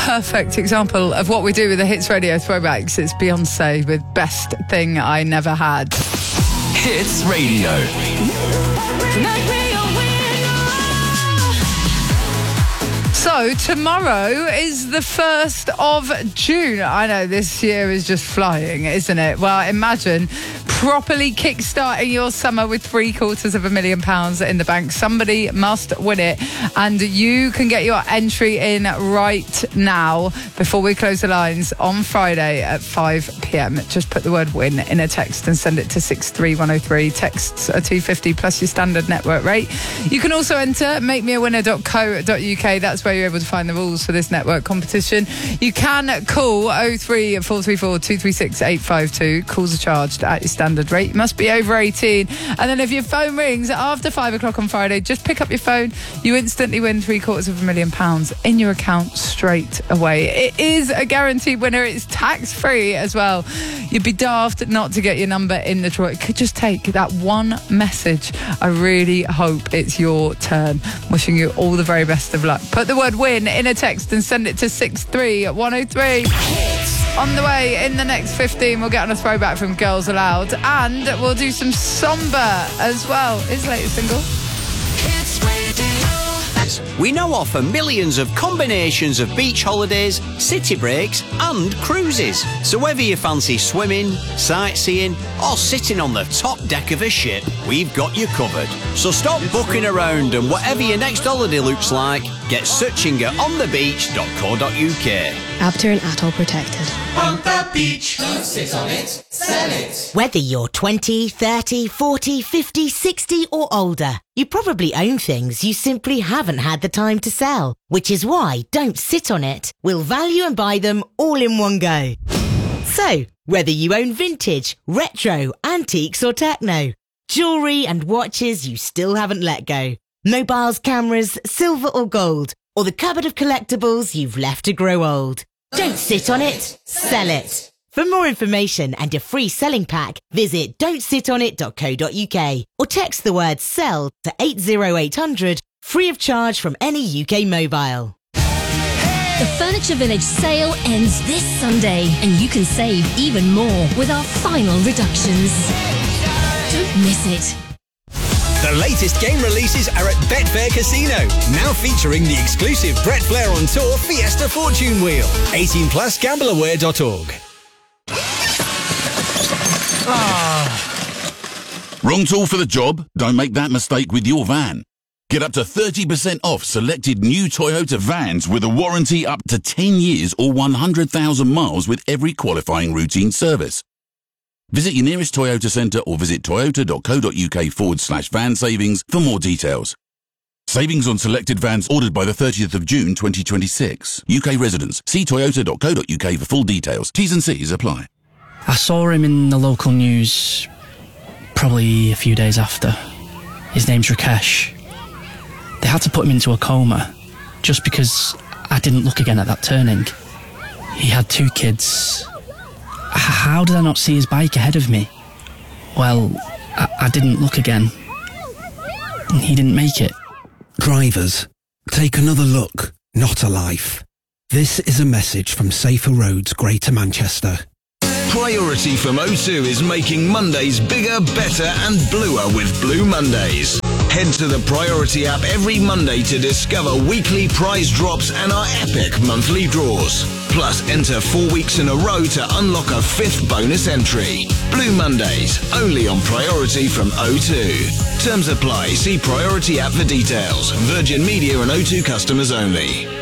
perfect example of what we do with the Hits Radio throwbacks. It's Beyonce with Best Thing I Never Had. Hits Radio. So tomorrow is the 1st of June. I know this year is just flying, isn't it? Well, imagine properly kickstarting your summer with £750,000 in the bank. Somebody must win it, and you can get your entry in right now before we close the lines on Friday at 5 p.m. Just put the word win in a text and send it to 63103. Texts are £250 plus your standard network rate. You can also enter makemeawinner.co.uk. That's where you're able to find the rules for this network competition. You can call 03434 236 852. Calls are charged at your standard rate. You must be over 18. And then if your phone rings after 5 o'clock on Friday, just pick up your phone. You instantly win £750,000 in your account straight away. It is a guaranteed winner. It's tax-free as well. You'd be daft not to get your number in the draw. It could just take that one message. I really hope it's your turn. Wishing you all the very best of luck. Put the word win in a text and send it to 63103. On the way, in the next 15, we'll get on a throwback from Girls Aloud, and we'll do some Somber as well. His latest single. We now offer millions of combinations of beach holidays, city breaks and cruises. So whether you fancy swimming, sightseeing or sitting on the top deck of a ship, we've got you covered. So stop booking around, and whatever your next holiday looks like, get searching at onthebeach.co.uk. Abter and Atoll protected. On the beach, don't sit on it, sell it. Whether you're 20, 30, 40, 50, 60 or older, you probably own things you simply haven't had the time to sell. Which is why Don't Sit On It will value and buy them all in one go. So, whether you own vintage, retro, antiques or techno, jewellery and watches you still haven't let go, mobiles, cameras, silver or gold, or the cupboard of collectibles you've left to grow old. Don't sit on it, sell it. For more information and a free selling pack, visit don'tsitonit.co.uk or text the word SELL to 80800, free of charge from any UK mobile. The Furniture Village sale ends this Sunday, and you can save even more with our final reductions. Don't miss it. The latest game releases are at Betfair Casino, now featuring the exclusive Brett Flair on Tour Fiesta Fortune Wheel. 18 plus gambleaware.org. Wrong tool for the job? Don't make that mistake with your van. Get up to 30% off selected new Toyota vans with a warranty up to 10 years or 100,000 miles with every qualifying routine service. Visit your nearest Toyota centre or visit toyota.co.uk/van savings for more details. Savings on selected vans ordered by the 30th of June 2026. UK residents. See toyota.co.uk for full details. T's and C's apply. I saw him in the local news probably a few days after. His name's Rakesh. They had to put him into a coma just because I didn't look again at that turning. He had 2 kids. How did I not see his bike ahead of me? Well, I didn't look again. He didn't make it. Drivers, take another look, not a life. This is a message from Safer Roads, Greater Manchester. Priority from O2 is making Mondays bigger, better and bluer with Blue Mondays. Head to the Priority app every Monday to discover weekly prize drops and our epic monthly draws. Plus, enter 4 weeks in a row to unlock a 5th bonus entry. Blue Mondays, only on Priority from O2. Terms apply. See Priority app for details. Virgin Media and O2 customers only.